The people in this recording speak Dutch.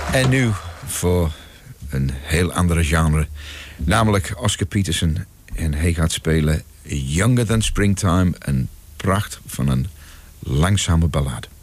En nu voor een heel andere genre. Namelijk Oscar Peterson. En hij gaat spelen Younger Than Springtime. Een pracht van een langzame ballade.